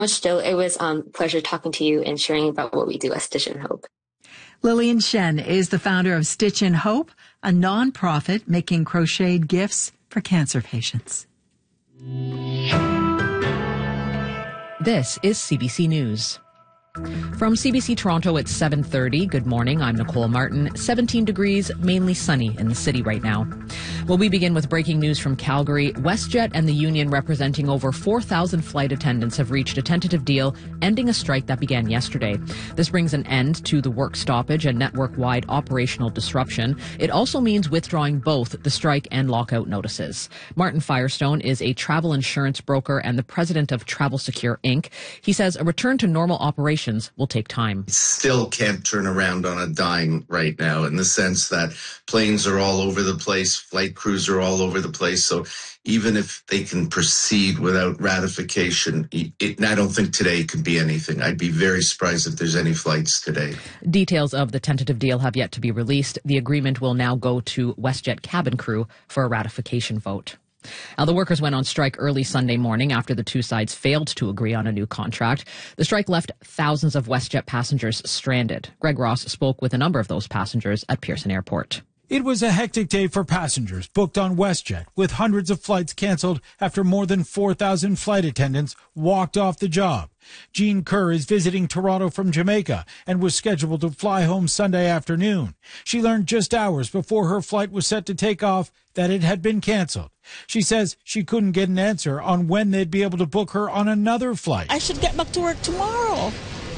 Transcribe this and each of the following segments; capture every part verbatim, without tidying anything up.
much, Joe. It was um, a pleasure talking to you and sharing about what we do at Stitch and Hope. Lillian Shen is the founder of Stitch and Hope, a nonprofit making crocheted gifts for cancer patients. This is C B C News. From C B C Toronto at seven thirty, good morning, I'm Nicole Martin. seventeen degrees, mainly sunny in the city right now. Well, we begin with breaking news from Calgary. WestJet and the union representing over four thousand flight attendants have reached a tentative deal ending a strike that began yesterday. This brings an end to the work stoppage and network-wide operational disruption. It also means withdrawing both the strike and lockout notices. Martin Firestone is a travel insurance broker and the president of Travel Secure Incorporated. He says a return to normal operations will take time. Still can't turn around on a dime right now, in the sense that planes are all over the place, flight crews are all over the place. So even if they can proceed without ratification, it, I don't think today could be anything. I'd be very surprised if there's any flights today. Details of the tentative deal have yet to be released. The agreement will now go to WestJet cabin crew for a ratification vote. Now, the workers went on strike early Sunday morning after the two sides failed to agree on a new contract. The strike left thousands of WestJet passengers stranded. Greg Ross spoke with a number of those passengers at Pearson Airport. It was a hectic day for passengers booked on WestJet, with hundreds of flights canceled after more than four thousand flight attendants walked off the job. Jean Kerr is visiting Toronto from Jamaica and was scheduled to fly home Sunday afternoon. She learned just hours before her flight was set to take off that it had been canceled. She says she couldn't get an answer on when they'd be able to book her on another flight. I should get back to work tomorrow,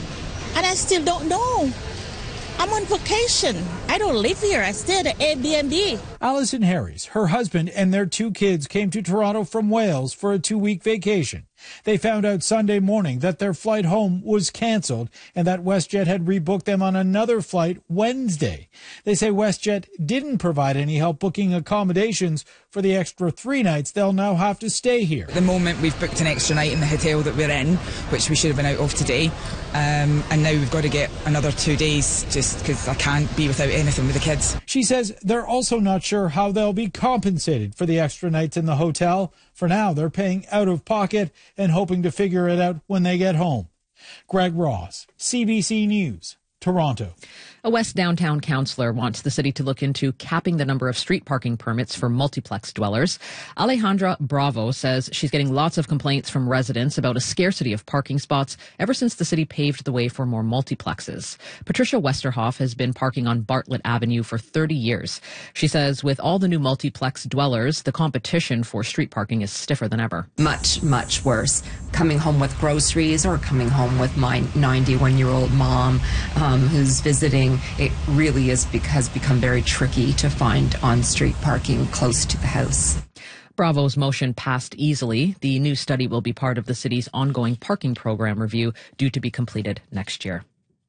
and I still don't know. I'm on vacation. I don't live here. I stay at an Airbnb. Alison Harris, her husband, and their two kids came to Toronto from Wales for a two-week vacation. They found out Sunday morning that their flight home was canceled and that WestJet had rebooked them on another flight Wednesday. They say WestJet didn't provide any help booking accommodations for the extra three nights they'll now have to stay here. At the moment, we've booked an extra night in the hotel that we're in, which we should have been out of today. Um, and now we've got to get another two days just because I can't be without anything with the kids. She says they're also not sure how they'll be compensated for the extra nights in the hotel. For now, they're paying out of pocket and hoping to figure it out when they get home. Greg Ross, C B C News, Toronto. A West Downtown councillor wants the city to look into capping the number of street parking permits for multiplex dwellers. Alejandra Bravo says she's getting lots of complaints from residents about a scarcity of parking spots ever since the city paved the way for more multiplexes. Patricia Westerhoff has been parking on Bartlett Avenue for thirty years. She says with all the new multiplex dwellers, the competition for street parking is stiffer than ever. Much, much worse. Coming home with groceries or coming home with my ninety-one-year-old mom um, who's visiting. It really is has become very tricky to find on-street parking close to the house. Bravo's motion passed easily. The new study will be part of the city's ongoing parking program review due to be completed next year.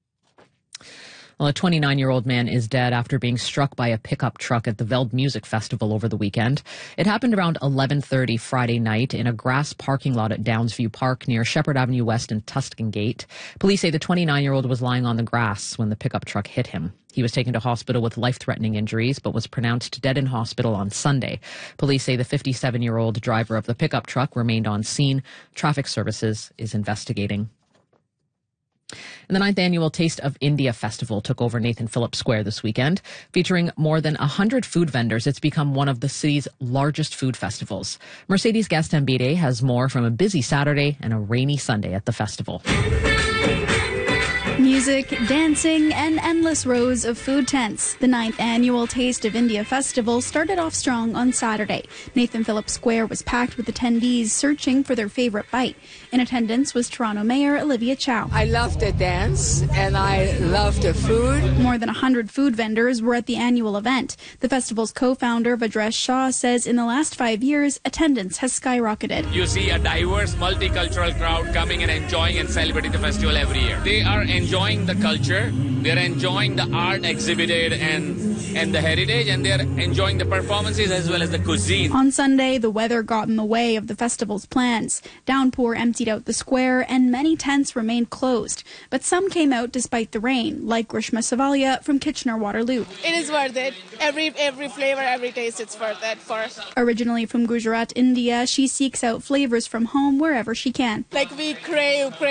Well, a twenty-nine-year-old man is dead after being struck by a pickup truck at the Veld Music Festival over the weekend. It happened around eleven thirty Friday night in a grass parking lot at Downsview Park near Shepherd Avenue West and Tuscan Gate. Police say the twenty-nine-year-old was lying on the grass when the pickup truck hit him. He was taken to hospital with life-threatening injuries, but was pronounced dead in hospital on Sunday. Police say the fifty-seven-year-old driver of the pickup truck remained on scene. Traffic Services is investigating. And the ninth annual Taste of India Festival took over Nathan Phillips Square this weekend. Featuring more than one hundred food vendors, it's become one of the city's largest food festivals. Mercedes Gastambide has more from a busy Saturday and a rainy Sunday at the festival. Music, dancing, and endless rows of food tents. The ninth annual Taste of India Festival started off strong on Saturday. Nathan Phillips Square was packed with attendees searching for their favorite bite. In attendance was Toronto Mayor Olivia Chow. I love the dance and I love the food. More than one hundred food vendors were at the annual event. The festival's co-founder Vadresh Shah says in the last five years, attendance has skyrocketed. You see a diverse, multicultural crowd coming and enjoying and celebrating the festival every year. They are enjoying the culture, they're enjoying the art exhibited and and the heritage, and they're enjoying the performances as well as the cuisine. On Sunday, the weather got in the way of the festival's plans. Downpour emptied out the square and many tents remained closed. But some came out despite the rain, like Grishma Savalia from Kitchener-Waterloo. It is worth it. Every every flavor, every taste, it's worth it for us. Originally from Gujarat, India, she seeks out flavors from home wherever she can. Like we crave, crave